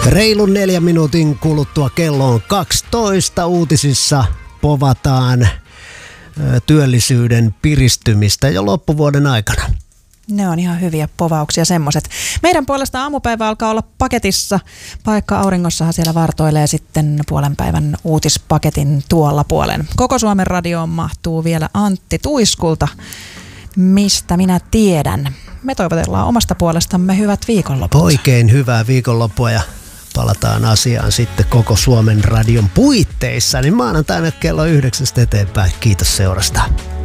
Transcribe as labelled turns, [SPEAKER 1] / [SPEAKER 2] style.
[SPEAKER 1] Reilun 4 minuutin kuluttua kello on 12. Uutisissa povataan työllisyyden piristymistä jo loppuvuoden aikana.
[SPEAKER 2] Ne on ihan hyviä povauksia semmoset. Meidän puolesta aamupäivä alkaa olla paketissa. Paikka Auringossahan siellä vartoilee sitten puolen päivän uutispaketin tuolla puolen. Koko Suomen radioon mahtuu vielä Antti Tuiskulta. Mistä minä tiedän? Me toivotellaan omasta puolestamme hyvät viikonloput.
[SPEAKER 1] Oikein hyvää viikonloppua ja palataan asiaan sitten Koko Suomen radion puitteissa. Niin maanantaina kello 9 eteenpäin. Kiitos seurasta.